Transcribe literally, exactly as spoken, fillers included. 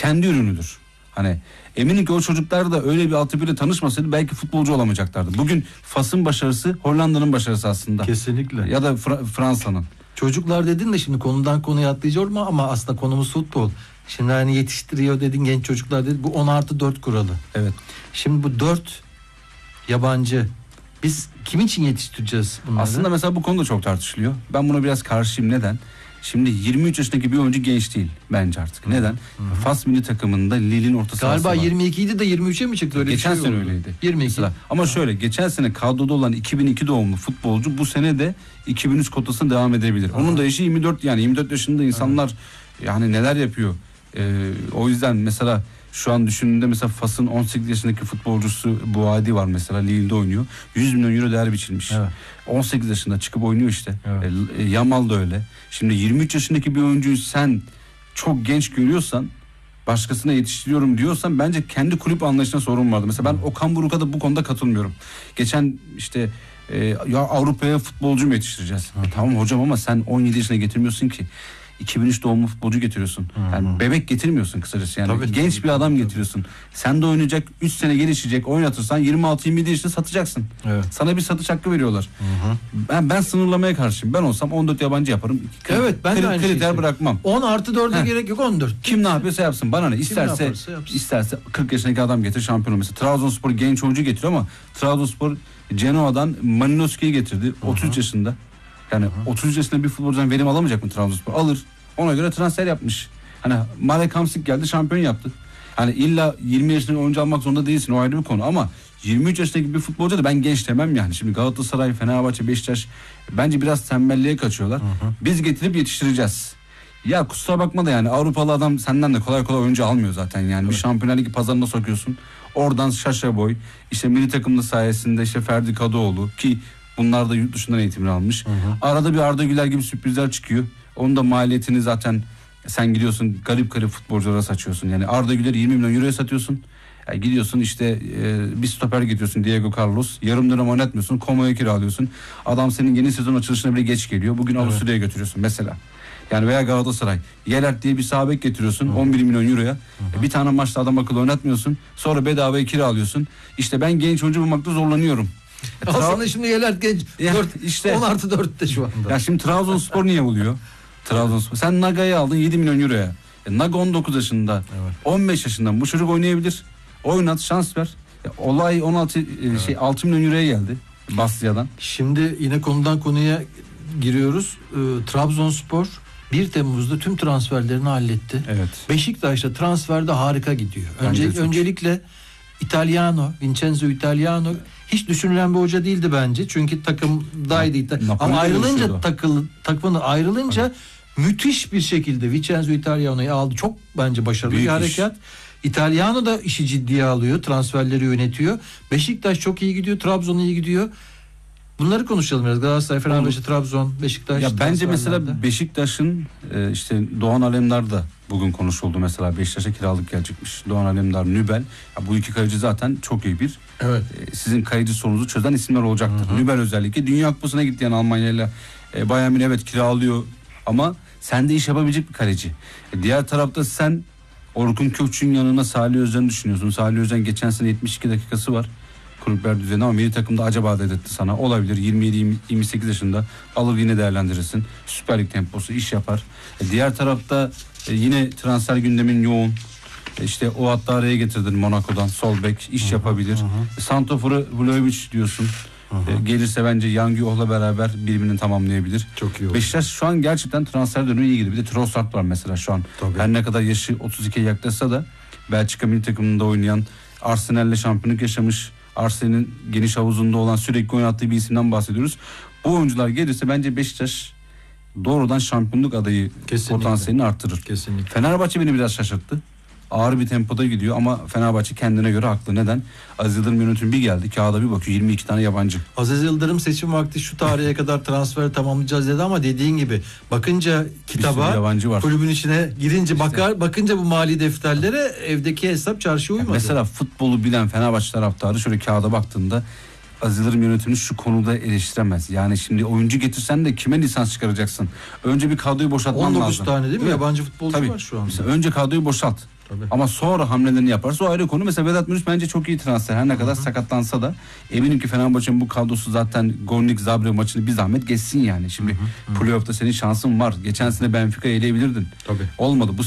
kendi ürünüdür. Hani eminim ki o çocuklar da öyle bir altyapıyla tanışmasaydı belki futbolcu olamayacaklardı. Bugün Fas'ın başarısı Hollanda'nın başarısı aslında. Kesinlikle. Ya da Fra- Fransa'nın. Çocuklar dedin de şimdi konudan konuya atlayacağım ama aslında konumuz futbol. Şimdi hani yetiştiriyor dedin, genç çocuklar dedin, bu on artı dört kuralı. Evet. Şimdi bu dört yabancı, biz kim için yetiştireceğiz bunları? Aslında mesela bu konu da çok tartışılıyor. Ben buna biraz karşıyım. Neden? Şimdi yirmi üç yaşındaki bir oyuncu genç değil bence artık. Neden? Hı-hı. Fas milli takımında Lille'in orta sahası galiba var. yirmi iki idi de yirmi üçe mi çıktı? Öyle geçen bir şey sene oldu. öyleydi. yirmi iki. Mesela. Ama şöyle, geçen sene kadroda olan iki bin iki doğumlu futbolcu bu sene de iki bin üç kotasına devam edebilir. Aha. Onun da yaşı yirmi dört, yani yirmi dört yaşında insanlar evet. yani neler yapıyor. Ee, o yüzden mesela şu an düşündüğünde mesela Fas'ın on sekiz yaşındaki futbolcusu Buadi var mesela, Lille'de oynuyor. yüz milyon euro değer biçilmiş. Evet. on sekiz yaşında çıkıp oynuyor işte. Evet. E, Yamal da öyle. Şimdi yirmi üç yaşındaki bir oyuncuyu sen çok genç görüyorsan, başkasına yetiştiriyorum diyorsan bence kendi kulüp anlayışına sorun vardı. Mesela ben hmm. Okan Buruk'a da bu konuda katılmıyorum. Geçen işte e, ya Avrupa'ya futbolcu mu yetiştireceğiz? Hmm. Tamam hocam ama sen on yedi yaşına getirmiyorsun ki. iki bin üç doğumlu futbolcu getiriyorsun. Yani hmm. bebek getirmiyorsun kısacası. Yani tabii, genç tabii, bir adam tabii. getiriyorsun. Sen de oynayacak, üç sene gelişecek, oynatırsan yirmi altı yirmi yedi yaşında satacaksın. Evet. Sana bir satış hakkı veriyorlar. Hmm. Ben ben sınırlamaya karşıyım. Ben olsam on dört yabancı yaparım. Kri- evet, ben kri- de aynı kriter şeyi bırakmam. on artı dörde gerek yok, on dört. Kim ne yapıyorsa yapsın. Bana ne? İsterse isterse kırk yaşındaki adam getir, şampiyon olması. Trabzonspor genç oyuncu getiriyor ama Trabzonspor Genoa'dan Malinowski'yi getirdi. otuz üç yaşında. Yani Hı-hı. otuz üç yaşında bir futbolcudan verim alamayacak mı Trabzonspor? Alır. Ona göre transfer yapmış. Hani Marek Hamsik geldi, şampiyon yaptı. Hani illa yirmi yaşındaki oyuncu almak zorunda değilsin, o ayrı bir konu ama yirmi üç yaşındaki bir futbolcu da ben genç demem yani. Şimdi Galatasaray, Fenerbahçe, Beşiktaş bence biraz tembelliğe kaçıyorlar. Hı hı. Biz getirip yetiştireceğiz. Ya kusura bakma da yani Avrupalı adam senden de kolay kolay oyuncu almıyor zaten yani. Evet. Bir Şampiyonlar Ligi pazarına sokuyorsun. Oradan Şaşa Boy, işte milli takımlı sayesinde işte Ferdi Kadıoğlu ki bunlar da yurt dışından eğitimini almış. Hı hı. Arada bir Arda Güler gibi sürprizler çıkıyor. Onun da maliyetini zaten sen gidiyorsun garip garip futbolculara saçıyorsun. Yani Arda Güler yirmi milyon euroya satıyorsun. Yani gidiyorsun işte e, bir stoper getiriyorsun, Diego Carlos. Yarım dönem oynatmıyorsun. Como'yu kiralıyorsun. Adam senin yeni sezon açılışına bile geç geliyor. Bugün evet. Avusturya'ya götürüyorsun mesela. Yani veya Galatasaray. Yelert diye bir sağ bek getiriyorsun. Hı. on bir milyon euroya. Hı. Bir tane maçta adam akıllı oynatmıyorsun. Sonra bedavaya kiralıyorsun. İşte ben genç oyuncu bulmakta zorlanıyorum. E, Aslında şimdi Yelert genç. Ya, işte, on artı dörtte şu anda. Ya şimdi Trabzonspor niye buluyor? Trabzonspor. Sen Naga'yı aldın yedi milyon euroya. E, Naga on dokuz yaşında. Evet. on beş yaşında. Bu çocuk oynayabilir. Oynat, şans ver. E, olay on altı evet. şey altı milyon euroya geldi. Basya'dan. Şimdi yine konudan konuya giriyoruz. Ee, Trabzonspor bir Temmuz'da tüm transferlerini halletti. Evet. Beşiktaş'ta transferde harika gidiyor. Önce, öncelikle Italiano, Vincenzo Italiano hiç düşünülen bir hoca değildi bence. Çünkü takımdaydı. Ama ayrılınca takıl, takımın ayrılınca evet. müthiş bir şekilde Vincenzo Italiano'yu aldı. Çok bence başarılı büyük bir harekat. İş. Italiano da işi ciddiye alıyor. Transferleri yönetiyor. Beşiktaş çok iyi gidiyor. Trabzon iyi gidiyor. Bunları konuşalım biraz. Galatasaray, Fenerbahçe, Trabzon, Beşiktaş. Ya bence mesela Beşiktaş'ın e, işte Doğan Alemdar da bugün konuşuldu mesela. Beşiktaş'a kiralık gelecekmiş. Doğan Alemdar, Nübel. Ya bu iki kaleci zaten çok iyi bir. Evet. E, sizin kaleci sorunuzu çözen isimler olacaktır. Hı hı. Nübel özellikle Dünya Kupası'na gitti yani Almanya'yla. E, Bayern Münih evet kiralıyor ama sen de iş yapabilecek bir kaleci. E, diğer tarafta sen Orkun Kökçü'nün yanına Salih Özcan'ı düşünüyorsun. Salih Özcan geçen sene yetmiş iki dakikası var. Kulüpler düzeninde ama milli takımda acaba dedirtti sana. Olabilir, yirmi yedi yirmi sekiz yaşında alır yine değerlendirirsin. Süper Lig temposu iş yapar. E, diğer tarafta e, yine transfer gündemin yoğun. E, işte o hatta araya getirdin Monaco'dan sol bek iş hı-hı, yapabilir. E, Santofor'u Vlahovic diyorsun. E, gelirse bence Yanguio'la beraber birbirini tamamlayabilir. Çok iyi olur. Beşiktaş şu an gerçekten transfer dönemi iyi gidiyor. Bir de Trossard var mesela şu an. Tabii. Her ne kadar yaşı otuz ikiye yaklaşsa da Belçika milli takımında oynayan, Arsenal'le şampiyonluk yaşamış, Arsenal'in geniş havuzunda olan sürekli oynattığı bir isimden bahsediyoruz. Bu oyuncular gelirse bence Beşiktaş doğrudan şampiyonluk adayı kesinlikle. Potansiyelini arttırır. Kesinlikle. Fenerbahçe beni biraz şaşırttı. Ağır bir tempoda gidiyor ama Fenerbahçe kendine göre haklı. Neden? Aziz Yıldırım yönetimi bir geldi. Kağıda bir bakıyor yirmi iki tane yabancı. Aziz Yıldırım seçim vakti şu tarihe kadar transferi tamamlayacağız dedi ama dediğin gibi bakınca kitaba kulübün içine girince işte. bakar bakınca bu mali defterlere evdeki hesap çarşıya uymadı. Yani mesela futbolu bilen Fenerbahçe taraftarı şöyle kağıda baktığında Aziz Yıldırım yönetimini şu konuda eleştiremez. Yani şimdi oyuncu getirsen de kime lisans çıkaracaksın? Önce bir kadroyu boşaltman lazım. on dokuz tane değil mi? Yabancı futbolcu Tabii. var şu an. Mesela önce kadroyu boşalt. Tabii. Ama sonra hamlelerini yaparsa o ayrı konu. Mesela Vedat Muriç bence çok iyi transfer. Her ne kadar Hı-hı. sakatlansa da eminim ki Fenerbahçe'nin bu kadrosu zaten Gornik Zagreb maçını bir zahmet geçsin yani. Şimdi Hı-hı. playoff'ta senin şansın var. Geçen sene Benfica'yı eleyebilirdin. Tabii. Olmadı. Bu